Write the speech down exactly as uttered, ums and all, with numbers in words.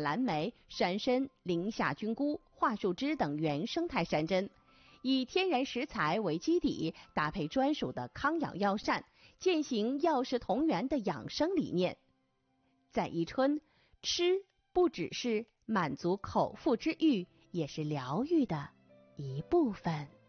蓝莓、山参、林下菌菇、桦树枝等原生态山珍，以天然食材为基底，搭配专属的康养药膳，践行药食同源的养生理念。在宜春，吃不只是满足口腹之欲，也是疗愈的一部分。